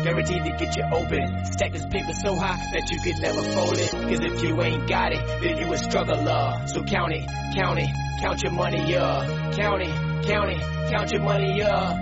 guaranteed to get you open. Stack this paper so high that you could never fold it. Cause if you ain't got it, then you a struggler. So count it, count it, count your money up. Count it, count it, count your money up.